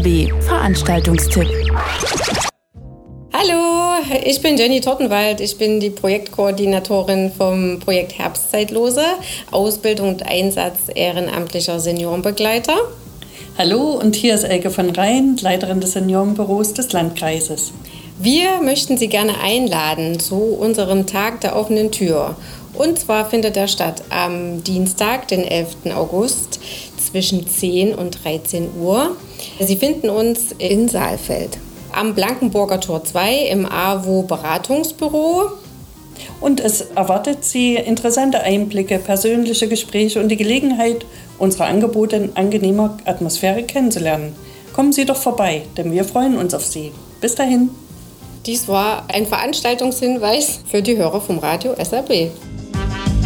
Veranstaltungstipp. Hallo, ich bin Jenny Tortenwald. Ich bin die Projektkoordinatorin vom Projekt Herbstzeitlose, Ausbildung und Einsatz ehrenamtlicher Seniorenbegleiter. Hallo, und hier ist Elke von Rhein, Leiterin des Seniorenbüros des Landkreises. Wir möchten Sie gerne einladen zu unserem Tag der offenen Tür. Und zwar findet er statt am Dienstag, den 11. August, zwischen 10 und 13 Uhr. Sie finden uns in Saalfeld. Am Blankenburger Tor 2 im AWO Beratungsbüro. Und es erwartet Sie interessante Einblicke, persönliche Gespräche und die Gelegenheit, unsere Angebote in angenehmer Atmosphäre kennenzulernen. Kommen Sie doch vorbei, denn wir freuen uns auf Sie. Bis dahin. Dies war ein Veranstaltungshinweis für die Hörer vom Radio SRB.